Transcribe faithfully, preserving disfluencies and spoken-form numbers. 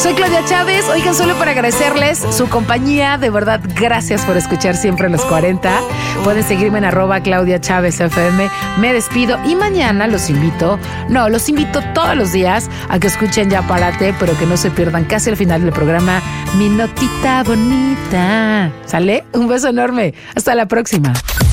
Soy Claudia Chávez. Oigan, solo para agradecerles su compañía. De verdad, gracias por escuchar siempre los cuarenta. Pueden seguirme en arroba Claudia Chávez F M. Me despido y mañana los invito, no, los invito todos los días a que escuchen Ya Párate, pero que no se pierdan casi al final del programa mi notita bonita. ¿Sale? Un beso enorme. Hasta la próxima.